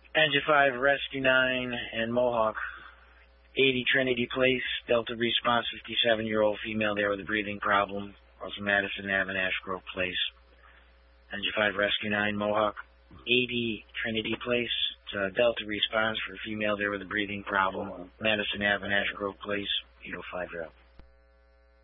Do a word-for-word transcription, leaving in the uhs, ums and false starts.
Engine five, Rescue nine, and Mohawk. eighty Trinity Place, Delta response, fifty-seven-year-old female there with a breathing problem. Also Madison Avenue, Ash Grove Place. Engine five, Rescue nine, Mohawk. eighty Trinity Place, uh, Delta response for a female there with a breathing problem. Madison Avenue, Ash Grove Place, eight oh five route.